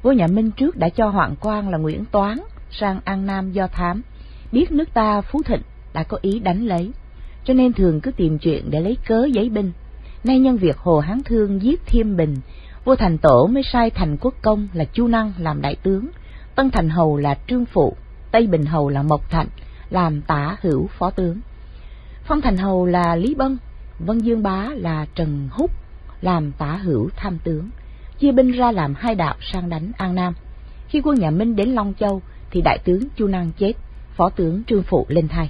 Vua nhà Minh trước đã cho hoạn quan là Nguyễn Toán sang An Nam do thám, biết nước ta phú thịnh, đã có ý đánh lấy, cho nên thường cứ tìm chuyện để lấy cớ giấy binh. Nay nhân việc Hồ Hán Thương giết Thiêm Bình, vua Thành Tổ mới sai Thành Quốc Công là Chu Năng làm đại tướng, Tân Thành Hầu là Trương Phụ, Tây Bình Hầu là Mộc Thạnh làm tả hữu phó tướng, Phong Thành Hầu là Lý Bân, Vân Dương Bá là Trần Húc làm tả hữu tham tướng, chia binh ra làm hai đạo sang đánh An Nam. Khi quân nhà Minh đến Long Châu thì đại tướng Chu Năng chết, phó tướng Trương Phụ lên thay.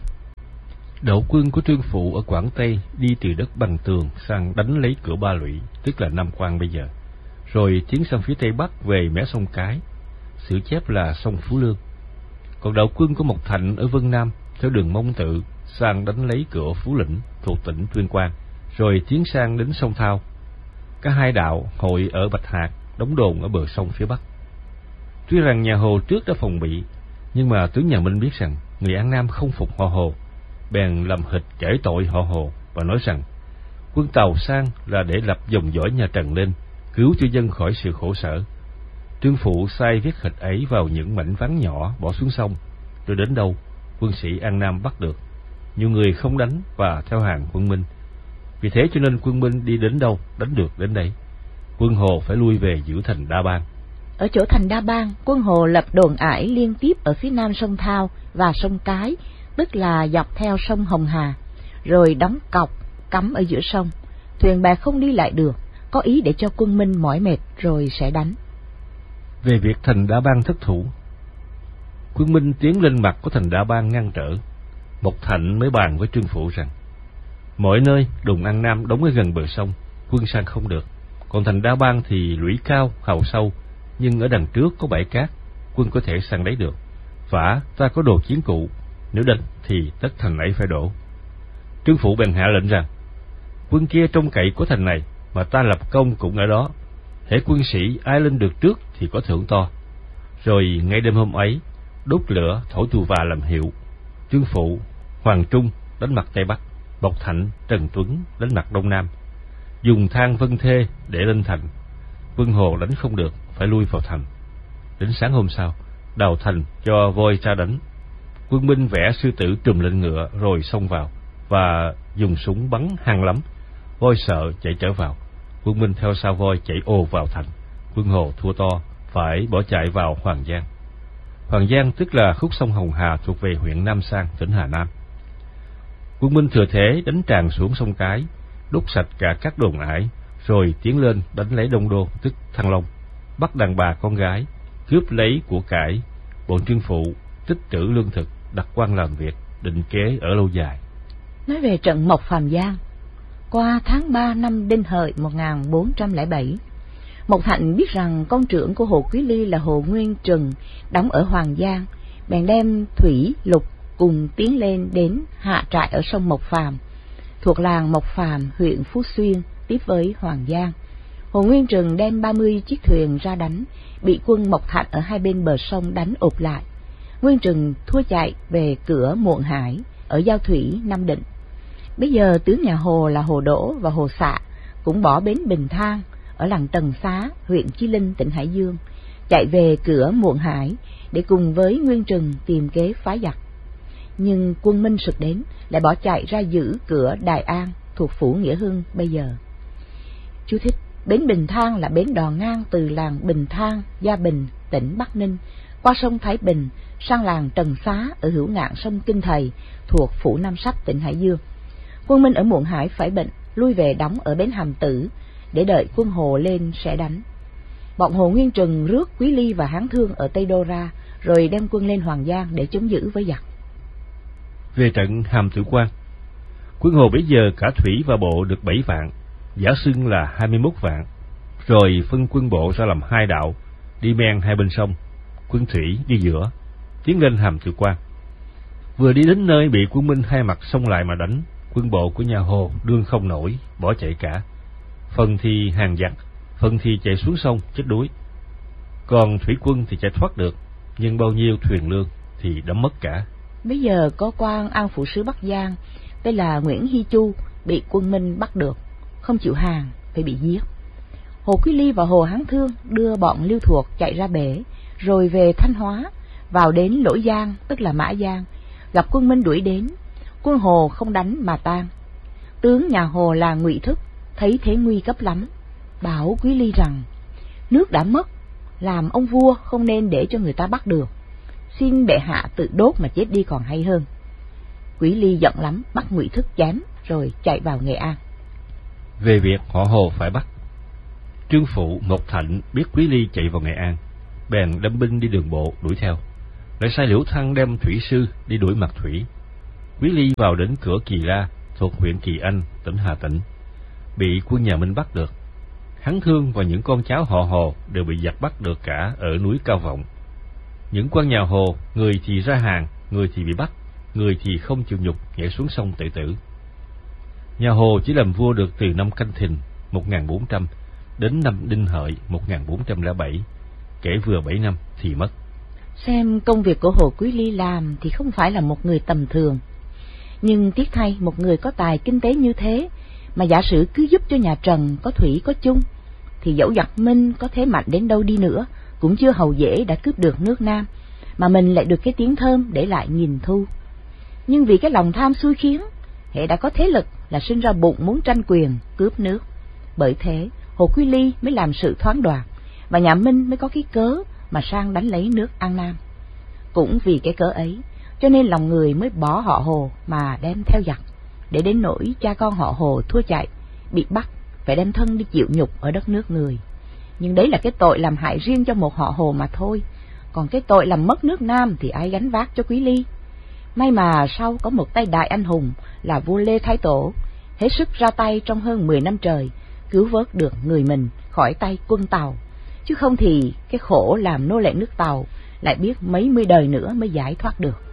Đội quân của Trương Phụ ở Quảng Tây đi từ đất Bằng Tường sang đánh lấy cửa Ba Lụy, tức là Nam Quan bây giờ, rồi tiến sang phía Tây Bắc về mé sông Cái, sử chép là sông Phú Lương. Còn đội quân của Mộc Thạnh ở Vân Nam theo đường Mông Tự sang đánh lấy cửa Phú Lĩnh thuộc tỉnh Tuyên Quang, rồi tiến sang đến sông Thao. Cả hai đạo hội ở Bạch Hạc, đóng đồn ở bờ sông phía Bắc. Tuy rằng nhà Hồ trước đã phòng bị, nhưng mà tướng nhà Minh biết rằng người An Nam không phục họ Hồ, bèn làm hịch kể tội họ Hồ và nói rằng quân Tàu sang là để lập dòng dõi nhà Trần lên, cứu cho dân khỏi sự khổ sở. Trương Phụ sai viết hịch ấy vào những mảnh ván nhỏ bỏ xuống sông, rồi đến đâu quân sĩ An Nam bắt được. Nhiều người không đánh và theo hàng quân Minh. Vì thế cho nên quân Minh đi đến đâu đánh được đến đấy. Quân Hồ phải lui về giữ thành Đa Bang. Ở chỗ thành Đa Bang, quân Hồ lập đồn ải liên tiếp ở phía nam sông Thao và sông Cái, tức là dọc theo sông Hồng Hà, rồi đóng cọc cắm ở giữa sông. Thuyền bè không đi lại được, có ý để cho quân Minh mỏi mệt rồi sẽ đánh. Về việc thành Đa Bang thất thủ, quân Minh tiến lên mặt của thành Đa Bang ngăn trở. Mộc Thạnh mới bàn với Trương Phụ rằng mọi nơi đồn An Nam đóng ở gần bờ sông, quân sang không được. Còn thành Đa Bang thì lũy cao hào sâu, nhưng ở đằng trước có bãi cát, quân có thể sang đấy được. Vả ta có đồ chiến cụ, nếu đánh thì tất thành ấy phải đổ. Trương Phụ bèn hạ lệnh rằng quân kia trông cậy của thành này, mà ta lập công cũng ở đó. Hễ quân sĩ ai lên được trước thì có thưởng to. Rồi ngay đêm hôm ấy, đốt lửa thổi tù và làm hiệu. Trương Phụ, Hoàng Trung đánh mặt Tây Bắc, Mộc Thạnh, Trần Tuấn đánh mặt Đông Nam, dùng thang Vân Thê để lên thành. Quân Hồ đánh không được, phải lui vào thành. Đến sáng hôm sau, đào thành cho voi ra đánh. Quân Minh vẽ sư tử trùm lên ngựa rồi xông vào và dùng súng bắn hăng lắm. Voi sợ chạy trở vào. Quân Minh theo sau voi chạy ồ vào thành. Quân Hồ thua to, phải bỏ chạy vào Hoàng Giang. Hoàng Giang tức là khúc sông Hồng Hà thuộc về huyện Nam Sang, tỉnh Hà Nam. Quân Minh thừa thế đánh tràn xuống sông Cái, đốt sạch cả các đồn ải, rồi tiến lên đánh lấy Đông Đô tức Thăng Long, bắt đàn bà con gái, cướp lấy của cải. Bọn Trương Phụ tích trữ lương thực, đặt quan làm việc, định kế ở lâu dài. Nói về trận Mộc Phàm Giang, qua tháng 3 năm Đinh Hợi 1407, Mộc Thạnh biết rằng con trưởng của Hồ Quý Ly là Hồ Nguyên Trừng đóng ở Hoàng Giang, bèn đem thủy lục cùng tiến lên đến hạ trại ở sông Mộc Phàm, thuộc làng Mộc Phàm, huyện Phú Xuyên, tiếp với Hoàng Giang. Hồ Nguyên Trừng đem 30 chiếc thuyền ra đánh, bị quân Mộc Thạnh ở hai bên bờ sông đánh ụp lại. Nguyên Trừng thua chạy về cửa Muộn Hải ở giao thủy Nam Định. Bây giờ tướng nhà Hồ là Hồ Đỗ và Hồ Xạ cũng bỏ bến Bình Thang ở làng Tần Xá, huyện Chí Linh, tỉnh Hải Dương, chạy về cửa Muộn Hải để cùng với Nguyên Trừng tìm kế phá giặc. Nhưng quân Minh sực đến, lại bỏ chạy ra giữ cửa Đài An thuộc phủ Nghĩa Hưng bây giờ. Chú thích: bến Bình Thang là bến đò ngang từ làng Bình Thang, Gia Bình, tỉnh Bắc Ninh, qua sông Thái Bình sang làng Trần Xá ở hữu ngạn sông Kinh Thầy thuộc phủ Nam Sách, tỉnh Hải Dương. Quân Minh ở Muộn Hải phải bệnh, lui về đóng ở bến Hàm Tử để đợi quân Hồ lên sẽ đánh. Bọn Hồ Nguyên Trừng rước Quý Ly và Hán Thương ở Tây Đô ra, rồi đem quân lên Hoàng Giang để chống giữ với giặc. Về trận Hàm Tử Quan, quân Hồ bây giờ cả thủy và bộ được 7 vạn, giả xưng là 21 vạn, rồi phân quân bộ ra làm hai đạo, đi men hai bên sông, quân thủy đi giữa, tiến lên Hàm Tử Quan. Vừa đi đến nơi bị quân Minh hai mặt xông lại mà đánh, quân bộ của nhà Hồ đương không nổi, bỏ chạy cả. Phần thì hàng giặc, phần thì chạy xuống sông chết đuối. Còn thủy quân thì chạy thoát được, nhưng bao nhiêu thuyền lương thì đắm mất cả. Bây giờ có quan an phủ sứ Bắc Giang tên là Nguyễn Hy Chu bị quân Minh bắt được, không chịu hàng, phải bị giết. Hồ Quý Ly và Hồ Hán Thương đưa bọn Lưu Thuộc chạy ra bể, rồi về Thanh Hóa, vào đến Lỗi Giang, tức là Mã Giang, gặp quân Minh đuổi đến. Quân Hồ không đánh mà tan. Tướng nhà Hồ là Ngụy Thức thấy thế nguy cấp lắm, bảo Quý Ly rằng nước đã mất, làm ông vua không nên để cho người ta bắt được, xin bệ hạ tự đốt mà chết đi còn hay hơn. Quý Ly giận lắm, bắt Ngụy Thức chém rồi chạy vào Nghệ An. Về việc họ Hồ phải bắt, Trương Phụ Mộc Thạnh biết Quý Ly chạy vào Nghệ An, bèn đâm binh đi đường bộ đuổi theo, lại sai Liễu Thăng đem thủy sư đi đuổi Mạc Thủy. Quý Ly vào đến cửa Kỳ La thuộc huyện Kỳ Anh, tỉnh Hà Tĩnh, bị quân nhà Minh bắt được. Hán Thương và những con cháu họ Hồ đều bị giặc bắt được cả ở núi Cao Vọng. Những quan nhà Hồ, người thì ra hàng, người thì bị bắt, người thì không chịu nhục nhảy xuống sông tự tử. Nhà Hồ chỉ làm vua được từ năm Canh Thìn 1400 đến năm Đinh Hợi 1407, kể vừa 7 năm thì mất. Xem công việc của Hồ Quý Ly làm thì không phải là một người tầm thường, nhưng tiếc thay một người có tài kinh tế như thế mà giả sử cứ giúp cho nhà Trần có thủy có chung, thì dẫu giặc Minh có thế mạnh đến đâu đi nữa cũng chưa hầu dễ đã cướp được nước Nam, mà mình lại được cái tiếng thơm để lại nghìn thu. Nhưng vì cái lòng tham xui khiến, hệ đã có thế lực là sinh ra bụng muốn tranh quyền cướp nước. Bởi thế Hồ Quý Ly mới làm sự thoáng đoạt, và nhà Minh mới có cái cớ mà sang đánh lấy nước An Nam. Cũng vì cái cớ ấy cho nên lòng người mới bỏ họ Hồ mà đem theo giặc, để đến nỗi cha con họ Hồ thua chạy, bị bắt phải đem thân đi chịu nhục ở đất nước người. Nhưng đấy là cái tội làm hại riêng cho một họ Hồ mà thôi, còn cái tội làm mất nước Nam thì ai gánh vác cho Quý Ly. May mà sau có một tay đại anh hùng là vua Lê Thái Tổ, hết sức ra tay trong hơn 10 năm trời, cứu vớt được người mình khỏi tay quân Tàu, chứ không thì cái khổ làm nô lệ nước Tàu lại biết mấy mươi đời nữa mới giải thoát được.